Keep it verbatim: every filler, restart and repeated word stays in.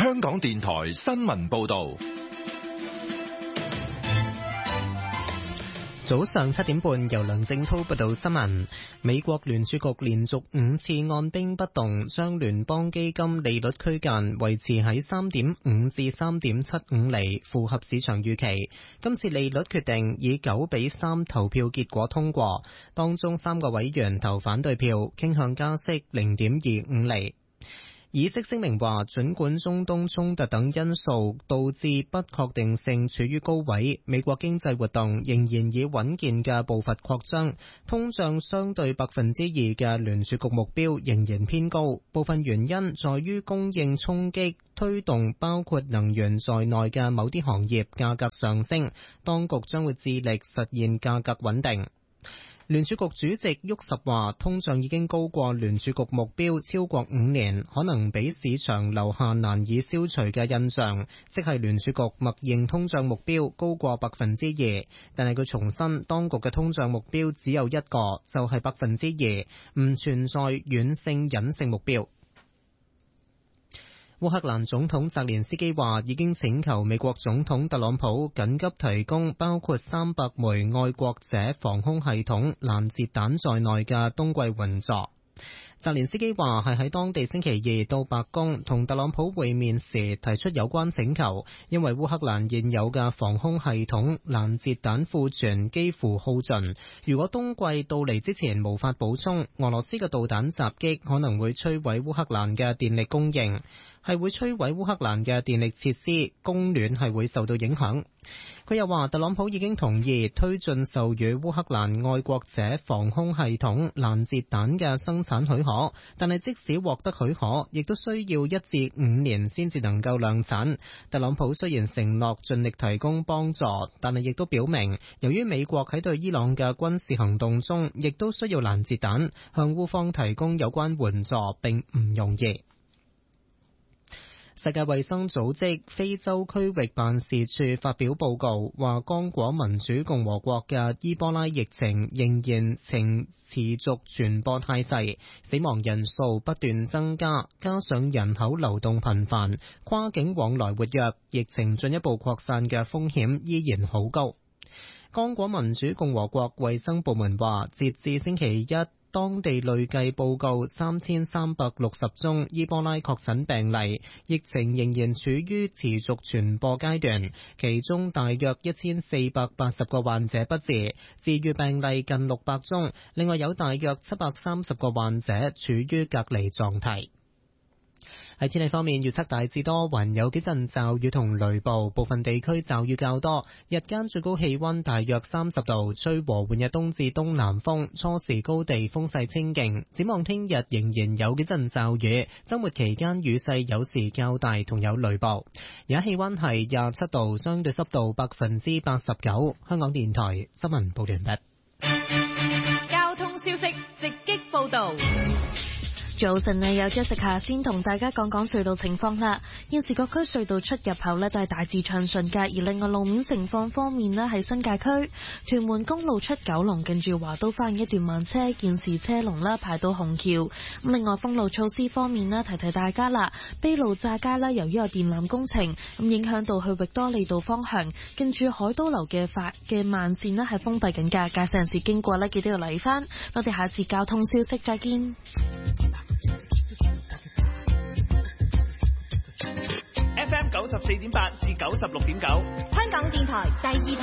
香港電台新聞報道。 早上七點半，由梁正濤報道新聞。美國聯儲局連續五次按兵不動，將聯邦基金利率區間維持喺三點五至三點七五厘，符合市場預期。今次利率決定以九比三投票結果通過，當中三個委員投反對票，傾向加息零點二五厘。議息聲明話，儘管中東衝突等因素導致不確定性處於高位，美國經濟活動仍然以穩健嘅步伐擴張，通脹相對百分之二嘅聯儲局目標仍然偏高。部分原因在於供應衝擊推動包括能源在內嘅某啲行業價格上升，當局將會致力實現價格穩定。聯儲局主席沃什話，通脹已經高過聯儲局目標超過五年，可能俾市場留下難以消除嘅印象，即係聯儲局默認通脹目標高過百分之二。但係佢重申，當局嘅通脹目標只有一個，就係百分之二，唔存在軟性隱性目標。烏克蘭總統澤連斯基話，已經請求美國總統特朗普緊急提供包括三百枚愛國者防空系統攔截彈在內嘅冬季援助。澤連斯基話係喺當地星期二到白宮同特朗普會面時提出有關請求，因為烏克蘭現有嘅防空系統攔截彈庫存幾乎耗盡，如果冬季到嚟之前無法補充，俄羅斯嘅導彈襲擊可能會摧毀烏克蘭嘅電力供應，係會摧毀烏克蘭嘅電力設施，供暖係會受到影響。佢又話，特朗普已經同意推進授予烏克蘭愛國者防空系統攔截彈嘅生產許可，但係即使獲得許可，亦都需要一至五年先至能夠量產。特朗普雖然承諾盡力提供幫助，但係亦都表明，由於美國喺對伊朗嘅軍事行動中，亦都需要攔截彈，向烏方提供有關援助並唔容易。世界衛生組織非洲區域辦事處發表報告，話剛果民主共和國嘅伊波拉疫情仍然呈持續傳播態勢，死亡人數不斷增加，加上人口流動頻繁，跨境往來活躍，疫情進一步擴散嘅風險依然好高。剛果民主共和國衛生部門話，截至星期一，當地累計報告三千三百六十宗伊波拉確診病例，疫情仍然處於持續傳播階段，其中大約一千四百八十個患者不治，治癒病例近六百宗，另外有大約七百三十個患者處於隔離狀態。喺天氣方面，預測大致多雲，有幾陣驟雨同雷暴，部分地區驟雨較多。日間最高氣溫大約三十度，吹和緩日東至東南風，初時高地風勢清勁。展望聽日仍然有幾陣驟雨，周末期間雨勢有時較大，同有雷暴。而家氣溫係廿七度，相對濕度百分之八十九。香港電台新聞報完畢。 交通消息直擊報道。 早晨啊，有 Jessica 先同大家講講隧道情況啦。現時各區隧道出入口呢都係大致暢順嘅，而另外路面情況方面呢，喺新界區屯門公路出九龍近住華都花園一段慢車，現時車龍啦排到紅橋。咁另外封路措施方面呢，提提大家啦，卑路乍街啦，由於有電纜工程，咁影響到去域多利道方向，近住海都樓嘅發嘅慢線呢係封閉緊㗎，駕駛人士經過呢記得要留意返。我哋下次交通消息再見。 F M 九十四點八至九十六點九， 香港電台第二台。